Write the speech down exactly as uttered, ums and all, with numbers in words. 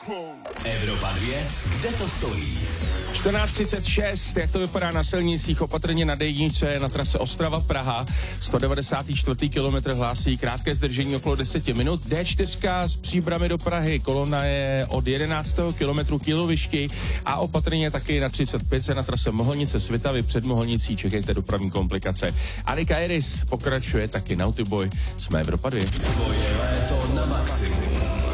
Evropa dvě, kde to stojí? čtrnáct třicet šest, jak to vypadá na silnicích, opatrně na D jedničce na trase Ostrava-Praha, sto devadesát čtyři kilometr hlásí krátké zdržení okolo deset minut. D čtyři z Příbrami do Prahy, kolona je od jedenáctého kilometru k Jílovišti a opatrně taky na třicet pět na trase Moholnice Svitavy před Moholnicí, čekejte dopravní komplikace. Anika Iris pokračuje taky na Autoboj, jsme Evropa dvě. Tvoje léto na maximum.